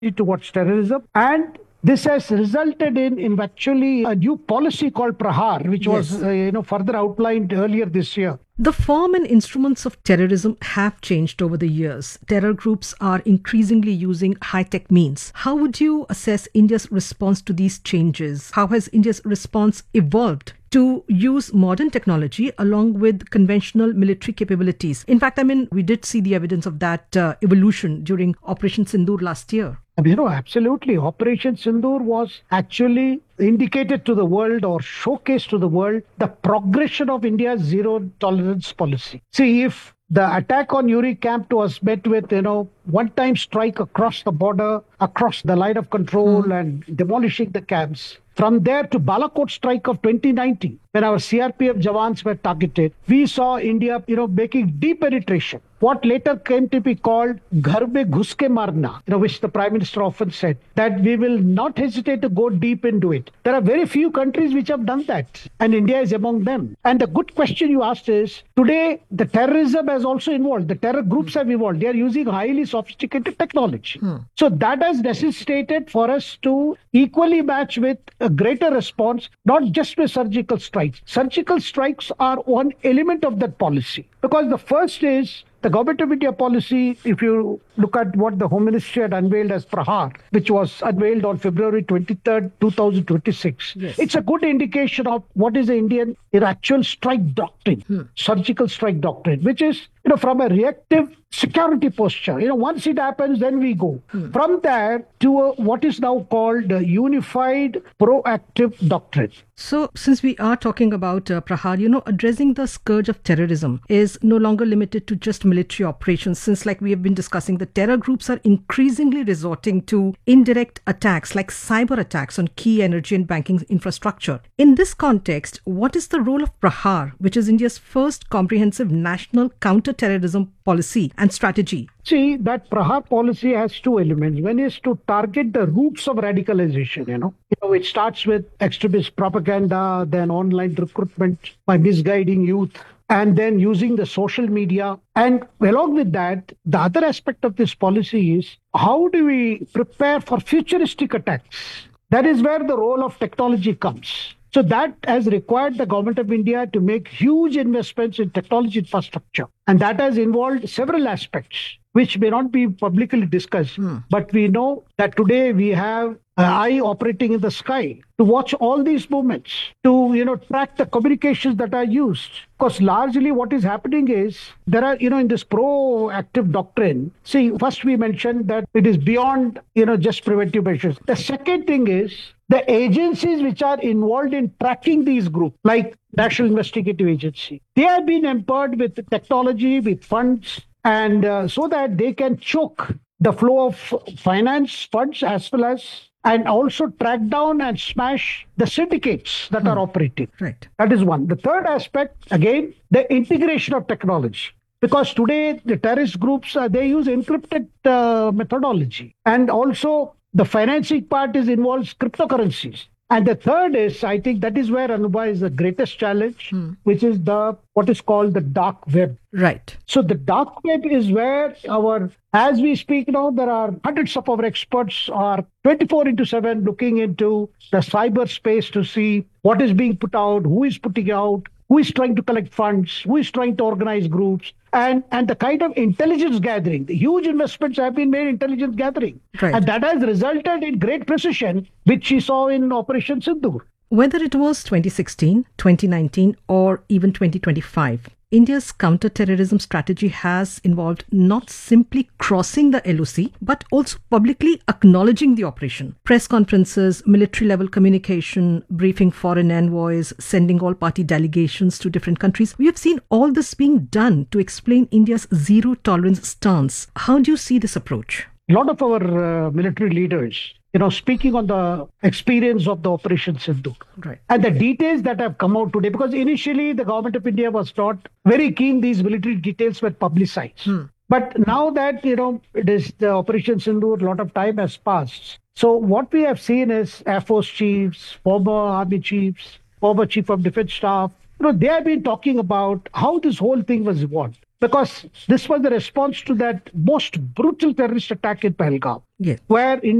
towards terrorism. And this has resulted in actually a new policy called Prahar, which was Yes. further outlined earlier this year. The form and instruments of terrorism have changed over the years. Terror groups are increasingly using high tech means. How would you assess India's response to these changes? How has India's response evolved to use modern technology along with conventional military capabilities? In fact, we did see the evidence of that evolution during Operation Sindoor last year. Absolutely. Operation Sindoor was actually indicated to the world or showcased to the world the progression of India's zero tolerance policy. See, if the attack on Uri camp was met with, one-time strike across the border, across the line of control and demolishing the camps. From there to Balakot strike of 2019, when our CRPF Jawans were targeted, we saw India, making deep penetration. What later came to be called Ghar mein ghus ke marna, which the Prime Minister often said, that we will not hesitate to go deep into it. There are very few countries which have done that, and India is among them. And the good question you asked is, today the terrorism has also evolved. The terror groups have evolved. They are using highly sophisticated technology. So that has necessitated for us to equally match with a greater response, not just with surgical strikes. Surgical strikes are one element of that policy. Because the first is the Government of India policy. If you look at what the Home Ministry had unveiled as Prahar, which was unveiled on February 23rd, 2026, Yes. it's a good indication of what is the Indian actual strike doctrine, surgical strike doctrine, which is, from a reactive security posture. Once it happens, then we go. From there to what is now called a unified proactive doctrine. So, since we are talking about Prahar, addressing the scourge of terrorism is no longer limited to just military operations. Since, like we have been discussing, the terror groups are increasingly resorting to indirect attacks like cyber attacks on key energy and banking infrastructure. In this context, what is the role of Prahar, which is India's first comprehensive national counter-terrorism policy and strategy? See, that Prahar policy has two elements. One is to target the roots of radicalization, which starts with extremist propaganda, then online recruitment by misguiding youth, and then using the social media. And along with that, the other aspect of this policy is how do we prepare for futuristic attacks? That is where the role of technology comes. So that has required the Government of India to make huge investments in technology infrastructure. And that has involved several aspects, which may not be publicly discussed. But we know that today we have an eye operating in the sky to watch all these movements, to, track the communications that are used. Because largely what is happening is there are, in this proactive doctrine, see, first we mentioned that it is beyond, just preventive measures. The second thing is the agencies which are involved in tracking these groups, like National Investigative Agency, they have been empowered with technology, with funds, and so that they can choke the flow of finance funds as well as and also track down and smash the syndicates that are operating. Right. That is one. The third aspect, again, the integration of technology. Because today the terrorist groups, they use encrypted methodology. And also the financing part involves cryptocurrencies. And the third is, I think that is where Anubha is the greatest challenge, which is what is called the dark web. Right. So the dark web is where as we speak now, there are hundreds of our experts are 24/7 looking into the cyberspace to see what is being put out, who is putting out, who is trying to collect funds, who is trying to organize groups, and the kind of intelligence gathering. The huge investments have been made in intelligence gathering. Right. And that has resulted in great precision, which we saw in Operation Sindoor. Whether it was 2016, 2019, or even 2025, India's counter-terrorism strategy has involved not simply crossing the LOC, but also publicly acknowledging the operation. Press conferences, military-level communication, briefing foreign envoys, sending all-party delegations to different countries. We have seen all this being done to explain India's zero-tolerance stance. How do you see this approach? A lot of our military leaders, speaking on the experience of the Operation Sindoor. Right. And the details that have come out today, because initially the Government of India was not very keen these military details were publicized. But now that, it is the Operation Sindoor, a lot of time has passed. So what we have seen is Air Force chiefs, former Army chiefs, former Chief of Defense Staff, they have been talking about how this whole thing was evolved. because this was the response to that most brutal terrorist attack in Pahalgam, Yes. where